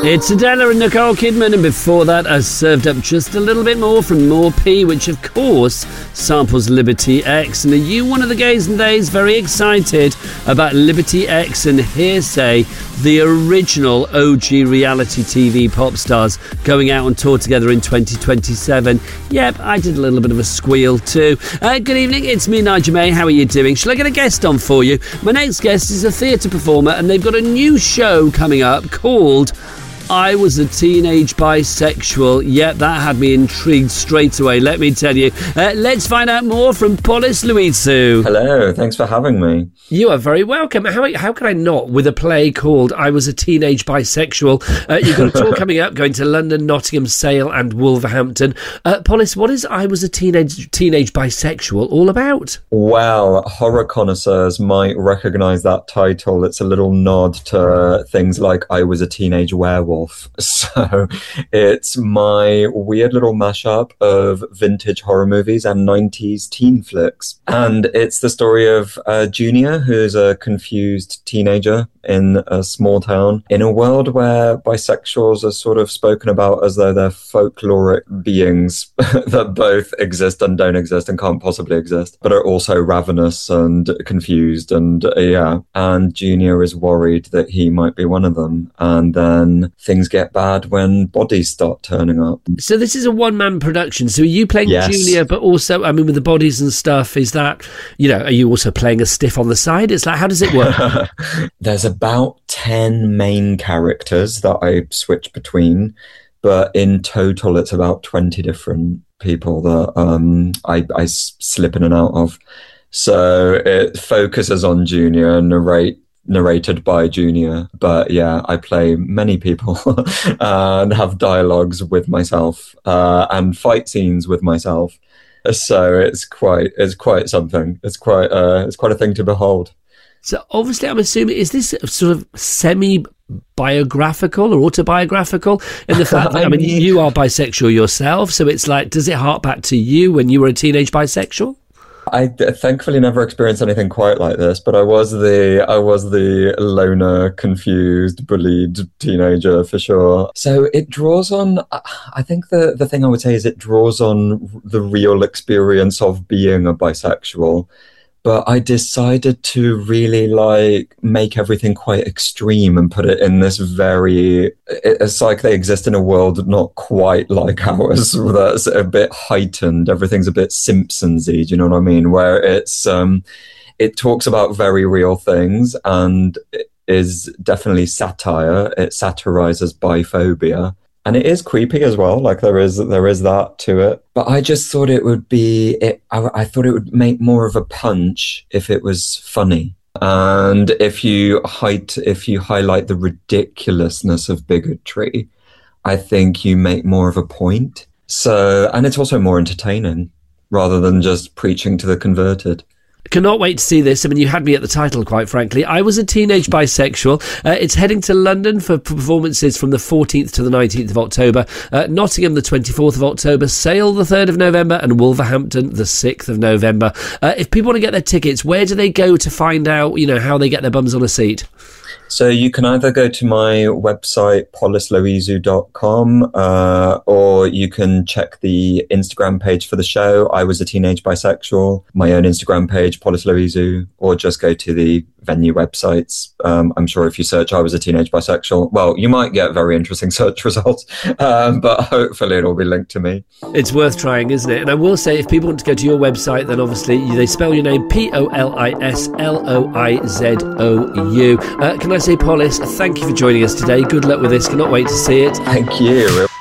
It's Adela and Nicole Kidman, and before that I served up just a little bit more from More P, which of course samples Liberty X. And are you one of the gays and days very excited about Liberty X and Hearsay, the original OG reality TV pop stars going out on tour together in 2027? Yep, I did a little bit of a squeal too. Good evening, it's me, Nigel May. How are you doing? Shall I get a guest on for you? My next guest is a theatre performer, and they've got a new show coming up called I Was a Teenage Bisexual. Yep, that had me intrigued straight away, let me tell you. Let's find out more from Polis Louisou. Hello, thanks for having me. You are very welcome. How can I not, with a play called I Was a Teenage Bisexual? You've got a tour coming up, going to London, Nottingham, Sale and Wolverhampton. Polis, what is I Was a Teenage Bisexual all about? Well, horror connoisseurs might recognise that title. It's a little nod to things like I Was a Teenage Werewolf. So it's my weird little mashup of vintage horror movies and 90s teen flicks. And it's the story of Junior, who's a confused teenager in a small town in a world where bisexuals are sort of spoken about as though they're folkloric beings that both exist and don't exist and can't possibly exist, but are also ravenous and confused. And and Junior is worried that he might be one of them. And then things get bad when bodies start turning up. So this is a one-man production. So are you playing Yes. Junior, but also, I mean, with the bodies and stuff, is that, are you also playing a stiff on the side? It's like, how does it work? There's about 10 main characters that I switch between, but in total it's about 20 different people that I slip in and out of. So it focuses on Junior, narrated by Junior, but yeah, I play many people and have dialogues with myself and fight scenes with myself. So it's quite something. It's quite a thing to behold. So obviously, I'm assuming, is this sort of semi-biographical or autobiographical in the fact that, I mean, you are bisexual yourself, so it's like, does it hark back to you when you were a teenage bisexual? I thankfully never experienced anything quite like this, but I was the loner, confused, bullied teenager for sure. So it draws on, I think the thing I would say is it draws on the real experience of being a bisexual. But I decided to really make everything quite extreme and put it in this it's like they exist in a world not quite like ours, that's a bit heightened. Everything's a bit Simpsons-y, do you know what I mean? Where it talks about very real things and it is definitely satire. It satirizes biphobia. And it is creepy as well, like there is that to it. But I just thought I thought it would make more of a punch if it was funny. And if you highlight the ridiculousness of bigotry, I think you make more of a point. So, and it's also more entertaining rather than just preaching to the converted. Cannot wait to see this. I mean, you had me at the title, quite frankly. I Was a Teenage Bisexual. It's heading to London for performances from the 14th to the 19th of October, Nottingham the 24th of October, Sale the 3rd of November, and Wolverhampton the 6th of November. If people want to get their tickets, where do they go to find out, how they get their bums on a seat? So you can either go to my website, polislouisou.com, or you can check the Instagram page for the show, I Was a Teenage Bisexual, my own Instagram page, Polis Louisou, or just go to the venue websites. I'm sure if you search I Was a Teenage Bisexual, well, you might get very interesting search results, but hopefully it'll be linked to me. It's worth trying, isn't it? And I will say, if people want to go to your website, then obviously they spell your name POLISLOIZOU. Can I say, Polis, thank you for joining us today. Good luck with this. Cannot wait to see it. Thank you.